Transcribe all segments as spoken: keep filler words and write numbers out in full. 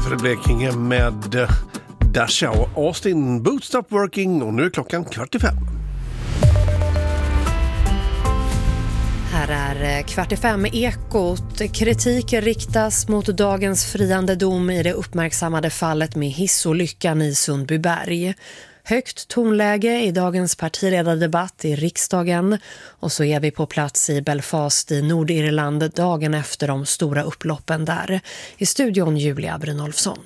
för Blekinge med uh, Dasha och Austin Boot Stop Working, och nu är klockan kvart i fem. Här är kvart i fem Ekot. Kritik riktas mot dagens friande dom i det uppmärksammade fallet med hissolyckan i Sundbyberg. Högt tonläge i dagens partiledardebatt i riksdagen, och så är vi på plats i Belfast i Nordirland dagen efter de stora upploppen där. I studion Julia Brynolfsson.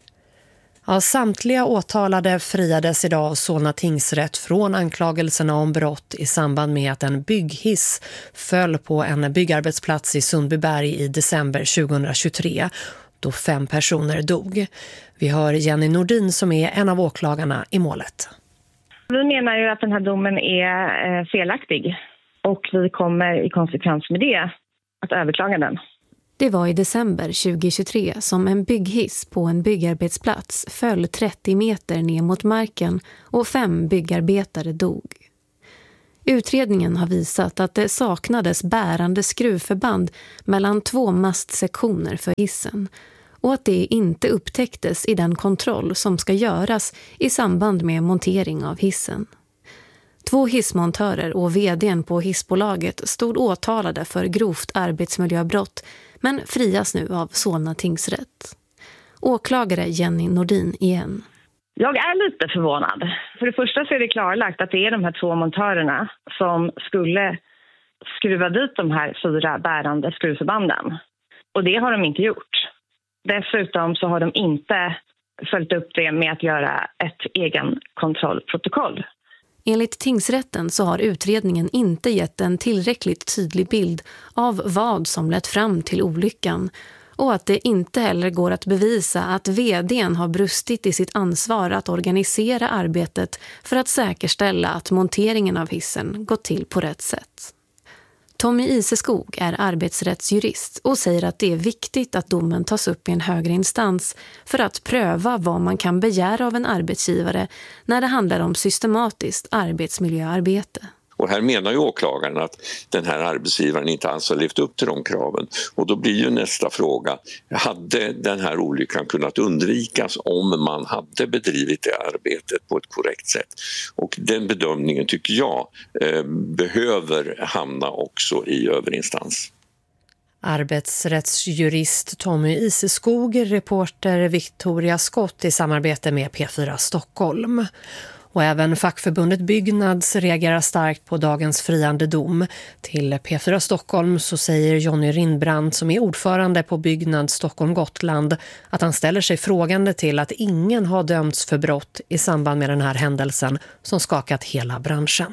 Ja, samtliga åtalade friades idag av Solna tingsrätt från anklagelserna om brott i samband med att en bygghiss föll på en byggarbetsplats i Sundbyberg i december tjugohundratjugotre, då fem personer dog. Vi hör Jenny Nordin som är en av åklagarna i målet. Vi menar ju att den här domen är felaktig, och vi kommer i konsekvens med det att överklaga den. Det var i december tjugohundratjugotre som en bygghiss på en byggarbetsplats föll trettio meter ner mot marken och fem byggarbetare dog. Utredningen har visat att det saknades bärande skruvförband mellan två mastsektioner för hissen, och att det inte upptäcktes i den kontroll som ska göras i samband med montering av hissen. Två hissmontörer och vdn på hissbolaget stod åtalade för grovt arbetsmiljöbrott, men frias nu av Solna tingsrätt. Åklagare Jenny Nordin igen. Jag är lite förvånad. För det första så är det klarlagt att det är de här två montörerna som skulle skruva dit de här fyra bärande skruvförbanden. Och det har de inte gjort. Dessutom så har de inte följt upp det med att göra ett egen kontrollprotokoll. Enligt tingsrätten så har utredningen inte gett en tillräckligt tydlig bild av vad som lett fram till olyckan, och att det inte heller går att bevisa att vdn har brustit i sitt ansvar att organisera arbetet för att säkerställa att monteringen av hissen gått till på rätt sätt. Tommy Iseskog är arbetsrättsjurist och säger att det är viktigt att domen tas upp i en högre instans för att pröva vad man kan begära av en arbetsgivare när det handlar om systematiskt arbetsmiljöarbete. Och här menar ju åklagaren att den här arbetsgivaren inte alls har levt upp till de kraven. Och då blir ju nästa fråga, hade den här olyckan kunnat undvikas om man hade bedrivit det arbetet på ett korrekt sätt? Och den bedömningen tycker jag eh, behöver hamna också i överinstans. Arbetsrättsjurist Tommy Iseskog, reporter Victoria Skott i samarbete med P fyra Stockholm. Och även fackförbundet Byggnads reagerar starkt på dagens friande dom. Till P fyra Stockholm så säger Jonny Rindbrand, som är ordförande på Byggnads Stockholm-Gotland, att han ställer sig frågande till att ingen har dömts för brott i samband med den här händelsen som skakat hela branschen.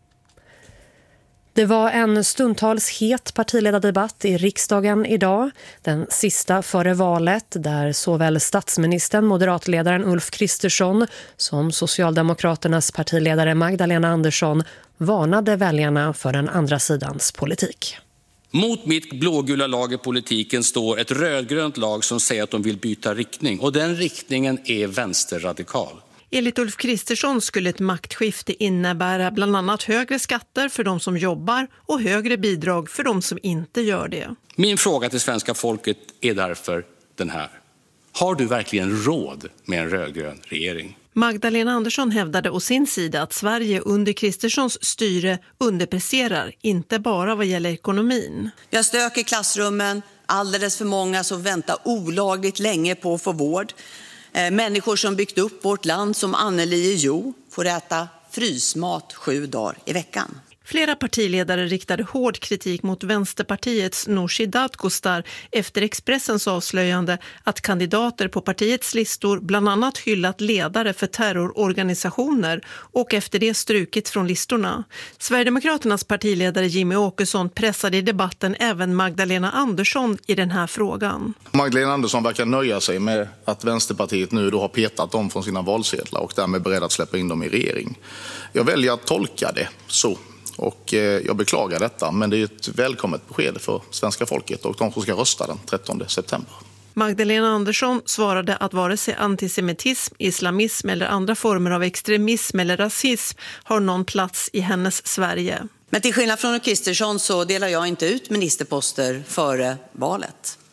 Det var en stundtals het partiledardebatt i riksdagen idag, den sista före valet, där såväl statsministern, moderatledaren Ulf Kristersson som Socialdemokraternas partiledare Magdalena Andersson varnade väljarna för den andra sidans politik. Mot mitt blågula lag i politiken står ett rödgrönt lag som säger att de vill byta riktning, och den riktningen är vänsterradikal. Enligt Ulf Kristersson skulle ett maktskifte innebära bland annat högre skatter för de som jobbar och högre bidrag för de som inte gör det. Min fråga till svenska folket är därför den här. Har du verkligen råd med en rödgrön regering? Magdalena Andersson hävdade å sin sida att Sverige under Kristerssons styre underpresterar, inte bara vad gäller ekonomin. Vi har stök i klassrummen, alldeles för många som väntar olagligt länge på att få vård. Människor som byggt upp vårt land som Anneli Jo får äta frysmat sju dagar i veckan. Flera partiledare riktade hård kritik mot Vänsterpartiets Nooshi Dadgostar efter Expressens avslöjande att kandidater på partiets listor bland annat hyllat ledare för terrororganisationer och efter det strukit från listorna. Sverigedemokraternas partiledare Jimmy Åkesson pressade i debatten även Magdalena Andersson i den här frågan. Magdalena Andersson verkar nöja sig med att Vänsterpartiet nu då har petat dem från sina valsedlar och därmed är beredd att släppa in dem i regering. Jag väljer att tolka det så. Och jag beklagar detta, men det är ett välkommet besked för svenska folket och de som ska rösta den trettonde september. Magdalena Andersson svarade att vare sig antisemitism, islamism eller andra former av extremism eller rasism har någon plats i hennes Sverige. Men till skillnad från Kristersson så delar jag inte ut ministerposter före valet.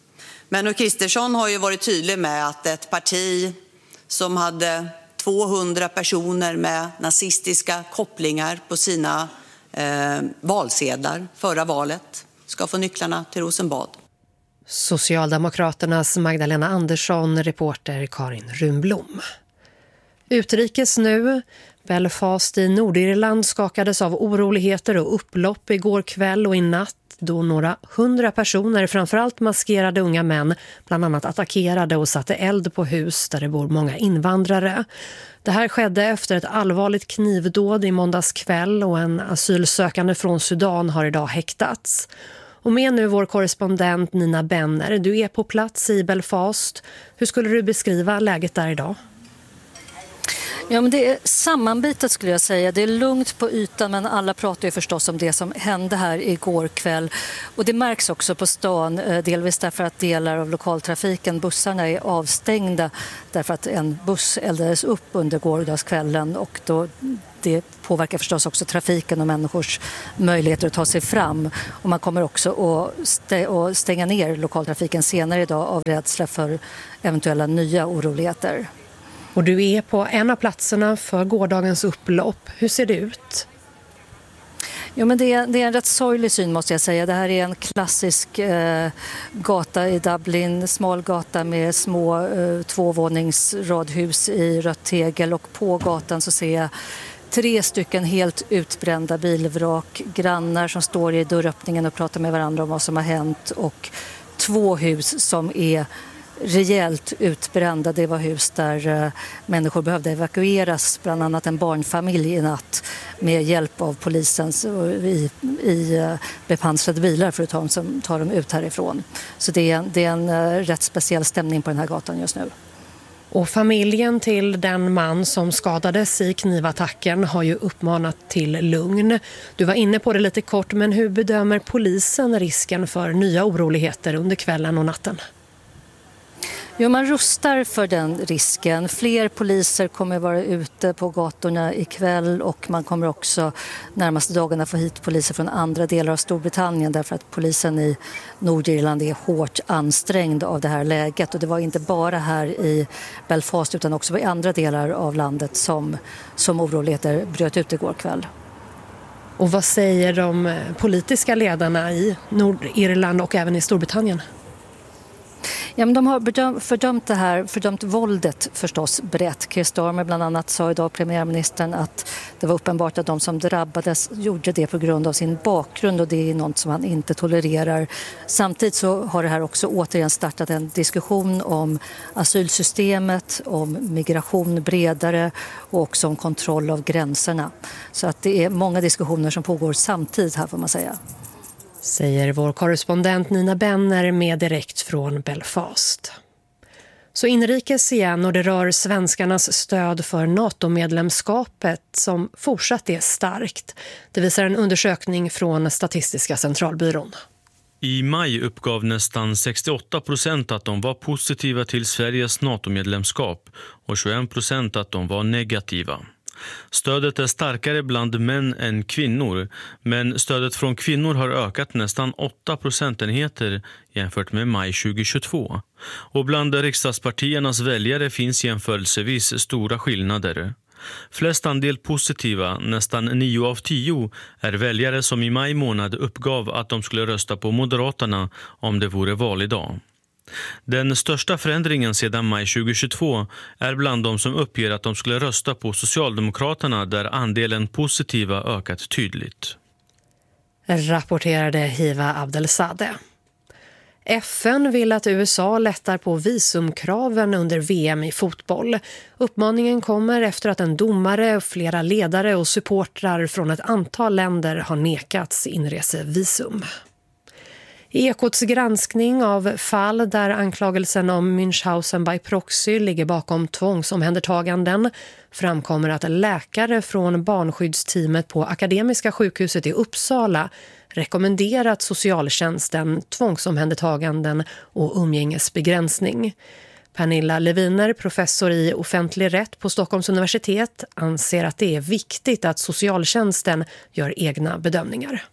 Men Ulf Kristersson har ju varit tydlig med att ett parti som hade tvåhundra personer med nazistiska kopplingar på sina eh, valsedlar förra valet ska få nycklarna till Rosenbad. Socialdemokraternas Magdalena Andersson, reporter Karin Runblom. Utrikes nu. Belfast i Nordirland skakades av oroligheter och upplopp igår kväll och i natt då några hundra personer, framförallt maskerade unga män, bland annat attackerade och satte eld på hus där det bor många invandrare. Det här skedde efter ett allvarligt knivdåd i måndags kväll och en asylsökande från Sudan har idag häktats. Och med nu vår korrespondent Nina Benner, du är på plats i Belfast. Hur skulle du beskriva läget där idag? Ja, men det är sammanbitet skulle jag säga. Det är lugnt på ytan, men alla pratar ju förstås om det som hände här igår kväll. Och det märks också på stan, delvis därför att delar av lokaltrafiken, bussarna är avstängda därför att en buss eldades upp under gårdagskvällen och då det påverkar förstås också trafiken och människors möjligheter att ta sig fram. Och man kommer också att stänga ner lokaltrafiken senare idag av rädsla för eventuella nya oroligheter. Och du är på en av platserna för gårdagens upplopp. Hur ser det ut? Jo, men det är, det är en rätt sorglig syn måste jag säga. Det här är en klassisk eh, gata i Dublin, smal gata med små eh, tvåvåningsradhus i rött tegel och på gatan så ser jag tre stycken helt utbrända bilvrak, grannar som står i dörröppningen och pratar med varandra om vad som har hänt och två hus som är rejält utbrända. Det var hus där uh, människor behövde evakueras, bland annat en barnfamilj i natt med hjälp av polisens uh, i, i uh, bepansrade bilar för att ta, som, ta dem ut härifrån. Så det är, det är en uh, rätt speciell stämning på den här gatan just nu. Och familjen till den man som skadades i knivattacken har ju uppmanat till lugn. Du var inne på det lite kort, men hur bedömer polisen risken för nya oroligheter under kvällen och natten? Jo, man rustar för den risken. Fler poliser kommer vara ute på gatorna ikväll och man kommer också närmaste dagarna få hit poliser från andra delar av Storbritannien därför att polisen i Nordirland är hårt ansträngd av det här läget. Och det var inte bara här i Belfast utan också i andra delar av landet som, som oroligheter bröt ut igår kväll. Och vad säger de politiska ledarna i Nordirland och även i Storbritannien? Ja, men de har bedömt, fördömt det här, fördömt våldet förstås brett. Keir Starmer bland annat sa idag, premiärministern, att det var uppenbart att de som drabbades gjorde det på grund av sin bakgrund och det är något som han inte tolererar. Samtidigt så har det här också återigen startat en diskussion om asylsystemet, om migration bredare och också om kontroll av gränserna. Så att det är många diskussioner som pågår samtidigt här får man säga. Säger vår korrespondent Nina Benner med direkt från Belfast. Så inrikes igen och det rör svenskarnas stöd för NATO-medlemskapet som fortsatt är starkt. Det visar en undersökning från Statistiska centralbyrån. I maj uppgav nästan sextioåtta procent att de var positiva till Sveriges NATO-medlemskap och tjugoen procent att de var negativa. Stödet är starkare bland män än kvinnor, men stödet från kvinnor har ökat nästan åtta procentenheter jämfört med maj tjugohundratjugotvå. Och bland riksdagspartiernas väljare finns jämförelsevis stora skillnader. Flest andel positiva, nästan nio av tio, är väljare som i maj månad uppgav att de skulle rösta på Moderaterna om det vore validag. Den största förändringen sedan maj tjugohundratjugotvå är bland de som uppger att de skulle rösta på Socialdemokraterna där andelen positiva ökat tydligt. Rapporterade Hiva Abdelsadeh. F N vill att U S A lättar på visumkraven under V M i fotboll. Uppmaningen kommer efter att en domare, flera ledare och supportrar från ett antal länder har nekats inresevisum. I Ekots granskning av fall där anklagelsen om Münchhausen by proxy ligger bakom tvångsomhändertaganden framkommer att läkare från barnskyddsteamet på Akademiska sjukhuset i Uppsala rekommenderat socialtjänsten tvångsomhändertaganden och umgängesbegränsning. Pernilla Leviner, professor i offentlig rätt på Stockholms universitet, anser att det är viktigt att socialtjänsten gör egna bedömningar.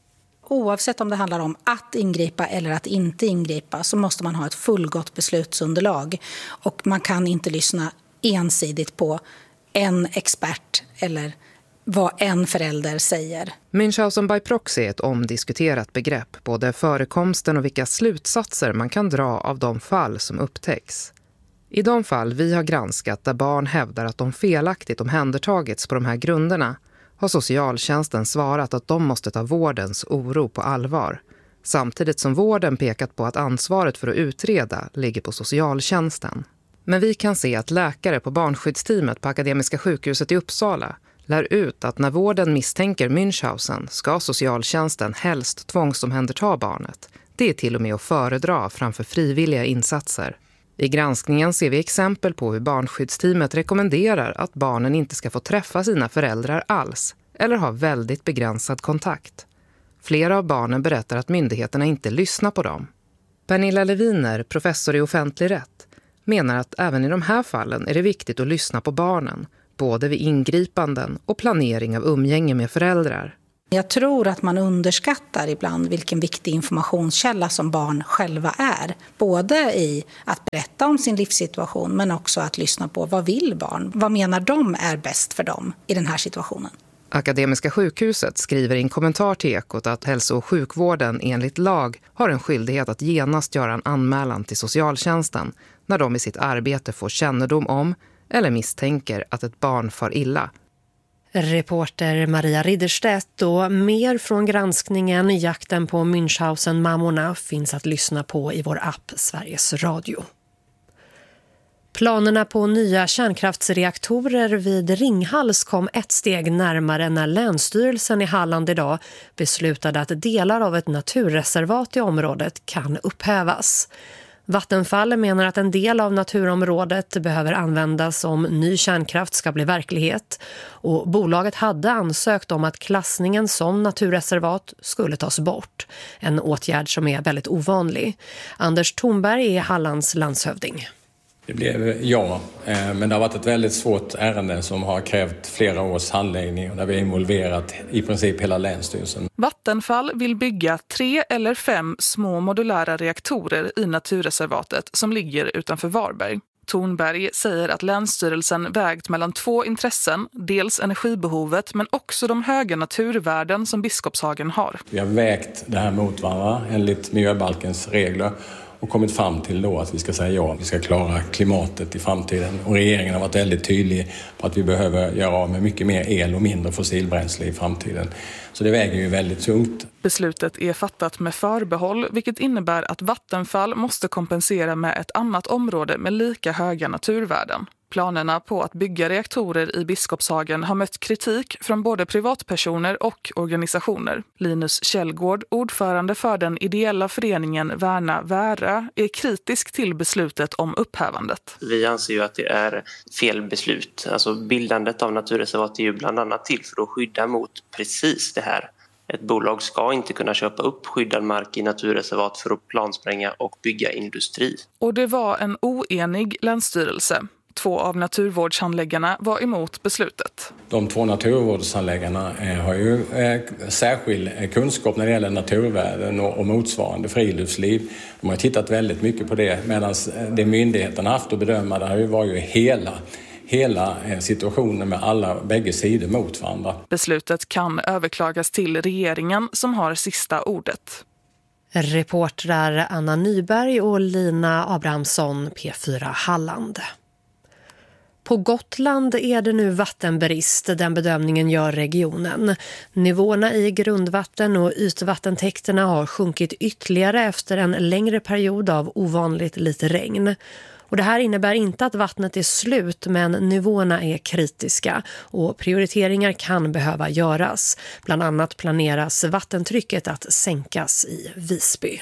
oavsett om det handlar om att ingripa eller att inte ingripa, så måste man ha ett fullgott beslutsunderlag. Och man kan inte lyssna ensidigt på en expert eller vad en förälder säger. Münchhausen by proxy är ett omdiskuterat begrepp, både förekomsten och vilka slutsatser man kan dra av de fall som upptäcks. I de fall vi har granskat där barn hävdar att de felaktigt omhändertagits på de här grunderna har socialtjänsten svarat att de måste ta vårdens oro på allvar. Samtidigt som vården pekat på att ansvaret för att utreda ligger på socialtjänsten. Men vi kan se att läkare på barnskyddsteamet på Akademiska sjukhuset i Uppsala lär ut att när vården misstänker Münchhausen ska socialtjänsten helst tvångsomhänderta barnet. Det är till och med att föredra framför frivilliga insatser. I granskningen ser vi exempel på hur barnskyddsteamet rekommenderar att barnen inte ska få träffa sina föräldrar alls eller ha väldigt begränsad kontakt. Flera av barnen berättar att myndigheterna inte lyssnar på dem. Pernilla Leviner, professor i offentlig rätt, menar att även i de här fallen är det viktigt att lyssna på barnen, både vid ingripanden och planering av umgänge med föräldrar. Jag tror att man underskattar ibland vilken viktig informationskälla som barn själva är. Både i att berätta om sin livssituation men också att lyssna på vad vill barn? Vad menar de är bäst för dem i den här situationen? Akademiska sjukhuset skriver i en kommentar till Ekot att hälso- och sjukvården enligt lag har en skyldighet att genast göra en anmälan till socialtjänsten när de i sitt arbete får kännedom om eller misstänker att ett barn far illa. Reporter Maria Ridderstedt, och mer från granskningen Jakten på Münchhausen-mammorna finns att lyssna på i vår app Sveriges Radio. Planerna på nya kärnkraftsreaktorer vid Ringhals kom ett steg närmare när Länsstyrelsen i Halland idag beslutade att delar av ett naturreservat i området kan upphävas. Vattenfall menar att en del av naturområdet behöver användas om ny kärnkraft ska bli verklighet, och bolaget hade ansökt om att klassningen som naturreservat skulle tas bort. En åtgärd som är väldigt ovanlig. Anders Thornberg är Hallands landshövding. Det blev ja, men det har varit ett väldigt svårt ärende som har krävt flera års handläggning och där vi har involverat i princip hela Länsstyrelsen. Vattenfall vill bygga tre eller fem små modulära reaktorer i naturreservatet som ligger utanför Varberg. Thornberg säger att Länsstyrelsen vägt mellan två intressen, dels energibehovet men också de höga naturvärden som Biskopshagen har. Vi har vägt det här mot varandra enligt miljöbalkens regler och kommit fram till då att vi ska säga ja, vi ska klara klimatet i framtiden. Och regeringen har varit väldigt tydlig på att vi behöver göra av med mycket mer el och mindre fossilbränsle i framtiden. Så det väger ju väldigt tungt. Beslutet är fattat med förbehåll, vilket innebär att Vattenfall måste kompensera med ett annat område med lika höga naturvärden. Planerna på att bygga reaktorer i Biskopshagen har mött kritik från både privatpersoner och organisationer. Linus Källgård, ordförande för den ideella föreningen Värna Värö, är kritisk till beslutet om upphävandet. Vi anser ju att det är fel beslut. Alltså bildandet av naturreservat är ju bland annat till för att skydda mot precis det här. Ett bolag ska inte kunna köpa upp skyddad mark i naturreservat för att planspränga och bygga industri. Och det var en oenig länsstyrelse. Två av naturvårdshandläggarna var emot beslutet. De två naturvårdshandläggarna har ju särskild kunskap när det gäller naturvärden och motsvarande friluftsliv. De har tittat väldigt mycket på det, medan det myndigheten haft att bedöma det här var ju hela, hela situationen med alla bägge sidor mot varandra. Beslutet kan överklagas till regeringen som har sista ordet. Reportrar Anna Nyberg och Lina Abrahamsson, P fyra Halland. På Gotland är det nu vattenbrist, den bedömningen gör regionen. Nivåerna i grundvatten och ytvattentäkterna har sjunkit ytterligare efter en längre period av ovanligt lite regn. Och det här innebär inte att vattnet är slut, men nivåerna är kritiska och prioriteringar kan behöva göras. Bland annat planeras vattentrycket att sänkas i Visby.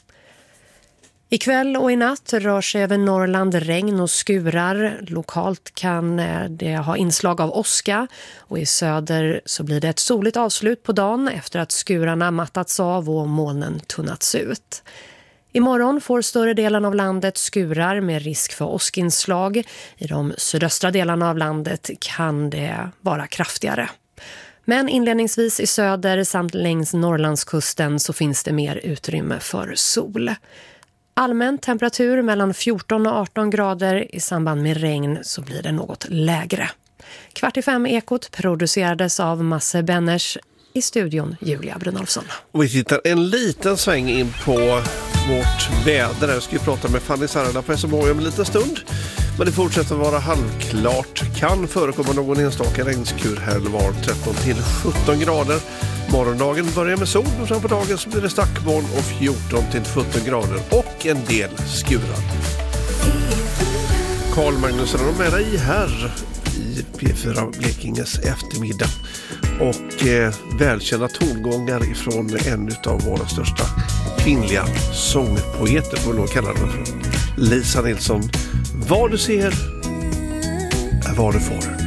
Ikväll och i natt rör sig över Norrland regn och skurar. Lokalt kan det ha inslag av åska, och i söder så blir det ett soligt avslut på dagen efter att skurarna mattats av och molnen tunnats ut. Imorgon får större delen av landet skurar med risk för åskinslag. I de sydöstra delarna av landet kan det vara kraftigare. Men inledningsvis i söder samt längs Norrlandskusten så finns det mer utrymme för sol. Allmän temperatur mellan fjorton och arton grader. I samband med regn så blir det något lägre. Kvart i fem Ekot producerades av Masse Benners. I studion Julia Brunolfsson. Och vi tittar en liten sväng in på vårt väder. Jag ska ju prata med Fanny Sarala på S M H om en liten stund. Men det fortsätter vara halvklart. Kan förekomma någon enstaka regnskur här eller var, tretton till sjutton grader. Morgondagen börjar med sol och sen på dagen så blir det stackmoln och fjorton till sjutton grader och en del skurar. Carl Magnusson är med dig här i P fyra Blekinges eftermiddag. Och eh, välkända tongångar ifrån en av våra största kvinnliga sångpoeter, får nog kalla det för. Lisa Nilsson. Vad du ser är vad du får.